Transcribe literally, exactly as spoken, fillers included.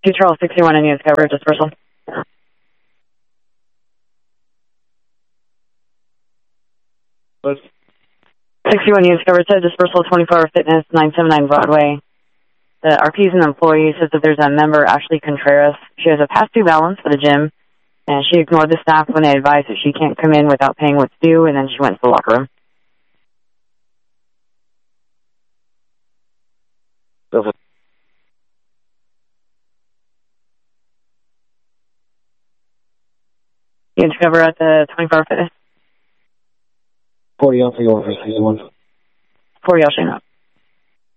two Charles sixty-one in news cover, dispersal. What? sixty-one news cover said dispersal twenty-four hour fitness, nine seventy-nine Broadway. The R P is an employee, says that there's a member, Ashley Contreras. She has a past due balance for the gym, and she ignored the staff when they advised that she can't come in without paying what's due, and then she went to the locker room. Okay. You can cover at the twenty-four hour fitness. forty Alpha, over sixty-one. forty, I'll show you up.